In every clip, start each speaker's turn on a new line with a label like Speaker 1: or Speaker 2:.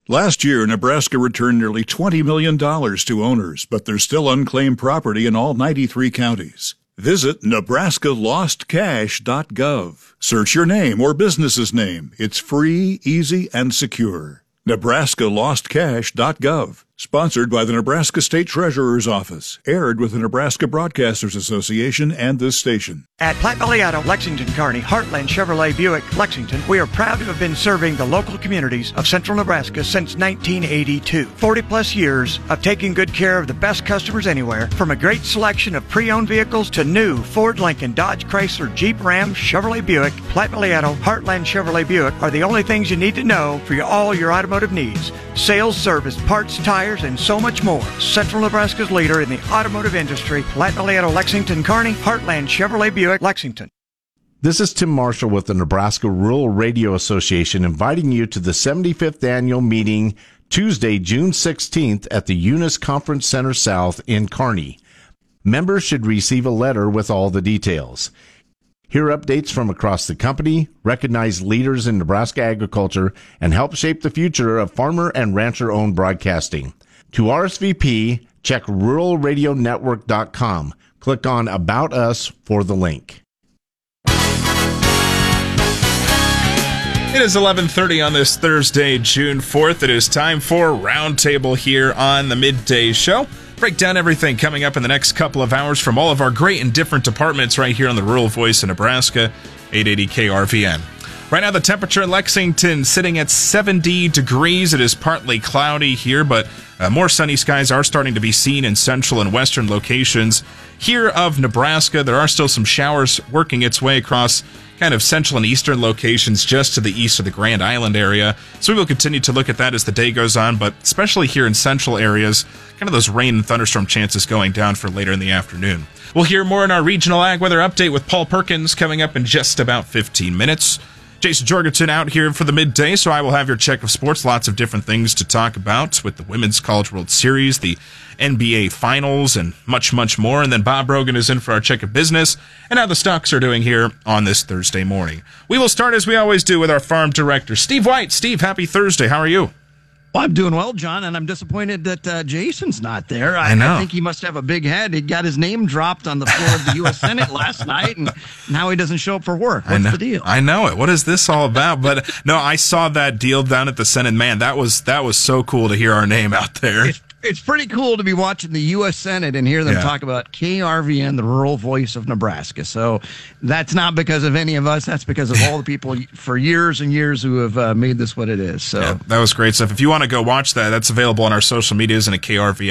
Speaker 1: Last year, Nebraska returned nearly $20 million to owners, but there's still unclaimed property in all 93 counties. Visit nebraskalostcash.gov. Search your name or business's name. It's free, easy, and secure. nebraskalostcash.gov. Sponsored by the Nebraska State Treasurer's Office. Aired with the Nebraska Broadcasters Association and this station.
Speaker 2: At Platte Valley Auto, Lexington, Kearney, Heartland Chevrolet Buick, Lexington, we are proud to have been serving the local communities of central Nebraska since 1982. 40-plus years of taking good care of the best customers anywhere, from a great selection of pre-owned vehicles to new Ford, Lincoln, Dodge, Chrysler, Jeep, Ram, Chevrolet Buick, Platte Valley Auto, Heartland Chevrolet Buick are the only things you need to know for all your automotive needs. Sales, service, parts, tires, and so much more. Central Nebraska's leader in the automotive industry, Platte Valley Auto, Lexington, Kearney, Heartland Chevrolet Buick, Lexington.
Speaker 3: This is Tim Marshall with the Nebraska Rural Radio Association, inviting you to the 75th annual meeting Tuesday, June 16th at the Eunice Conference Center South in Kearney. Members should receive a letter with all the details. Hear updates from across the company, recognize leaders in Nebraska agriculture, and help shape the future of farmer and rancher-owned broadcasting. To RSVP, check ruralradionetwork.com. Click on About Us for the link.
Speaker 4: It is 11:30 on this Thursday, June 4th. It is time for Roundtable here on the Midday Show. Break down everything coming up in the next couple of hours from all of our great and different departments right here on the Rural Voice of Nebraska, 880 KRVN. Right now, the temperature in Lexington sitting at 70 degrees. It is partly cloudy here, but more sunny skies are starting to be seen in central and western locations here of Nebraska. There are still some showers working its way across kind of central and eastern locations just to the east of the Grand Island area. So we will continue to look at that as the day goes on, but especially here in central areas, kind of those rain and thunderstorm chances going down for later in the afternoon. We'll hear more in our regional ag weather update with Paul Perkins coming up in just about 15 minutes. Jason Jorgensen out here for the midday, so I will have your check of sports. Lots of different things to talk about with the Women's College World Series, the NBA Finals, and much, much more. And then Bob Rogan is in for our check of business and how the stocks are doing here on this Thursday morning. We will start, as we always do, with our farm director, Steve White. Steve, happy Thursday. How are you?
Speaker 5: Well, I'm doing well, John, and I'm disappointed that Jason's not there.
Speaker 4: I know.
Speaker 5: I think he must have a big head. He got his name dropped on the floor of the U.S. Senate last night, and now he doesn't show up for work. What's the deal?
Speaker 4: I know it. What is this all about? But no, I saw that deal down at the Senate. Man, that was so cool to hear our name out there.
Speaker 5: It's pretty cool to be watching the U.S. Senate and hear them talk about KRVN, the rural voice of Nebraska. So that's not because of any of us. That's because of all the people for years and years who have made this what it is. So
Speaker 4: that was great stuff. If you want to go watch that, that's available on our social medias and at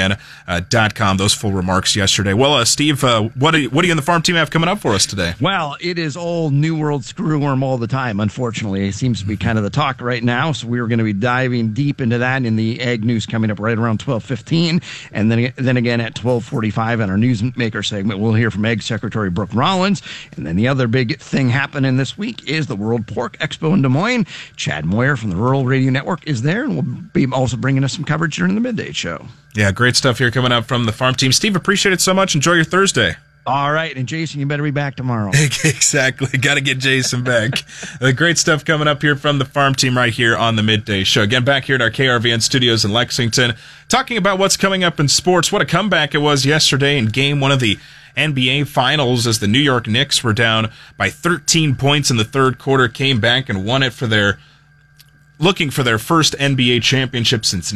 Speaker 4: KRVN.com. Those full remarks yesterday. Well, Steve, what do you and the farm team have coming up for us today?
Speaker 5: Well, it is all New World screwworm all the time, unfortunately. It seems to be kind of the talk right now. So we're going to be diving deep into that in the Ag News coming up right around 12:15. And then again at 12:45 in our Newsmaker segment, we'll hear from Ag Secretary Brooke Rollins. And then the other big thing happening this week is the World Pork Expo in Des Moines. Chad Moyer from the Rural Radio Network is there, and we'll be also bringing us some coverage during the midday show. Yeah,
Speaker 4: great stuff here coming up from the farm team. Steve, appreciate it so much. Enjoy your Thursday.
Speaker 5: All right, and Jason, you better be back tomorrow.
Speaker 4: Exactly. Got to get Jason back. Great stuff coming up here from the farm team right here on the Midday Show. Again, back here at our KRVN studios in Lexington, talking about what's coming up in sports. What a comeback it was yesterday in game one of the NBA Finals as the New York Knicks were down by 13 points in the third quarter, came back and won it looking for their first NBA championship since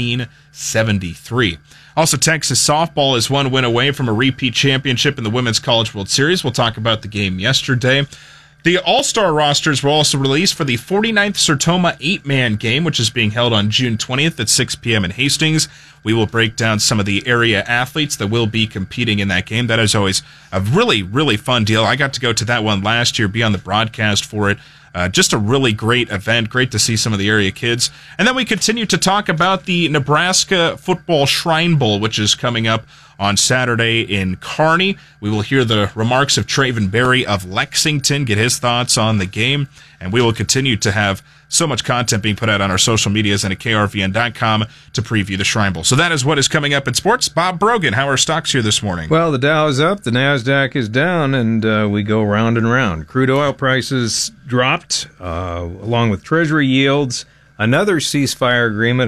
Speaker 4: 1973. Also, Texas softball is one win away from a repeat championship in the Women's College World Series. We'll talk about the game yesterday. The All-Star rosters were also released for the 49th Sertoma 8-man game, which is being held on June 20th at 6 p.m. in Hastings. We will break down some of the area athletes that will be competing in that game. That is always a really, really fun deal. I got to go to that one last year, be on the broadcast for it. Just a really great event. Great to see some of the area kids. And then we continue to talk about the Nebraska Football Shrine Bowl, which is coming up on Saturday in Kearney. We will hear the remarks of Traven Berry of Lexington, get his thoughts on the game, and we will continue to have so much content being put out on our social medias and at KRVN.com to preview the Shrine Bowl. So that is what is coming up in sports. Bob Brogan, how are stocks here this morning?
Speaker 6: Well, the Dow is up, the NASDAQ is down, and we go round and round. Crude oil prices dropped, along with Treasury yields. Another ceasefire agreement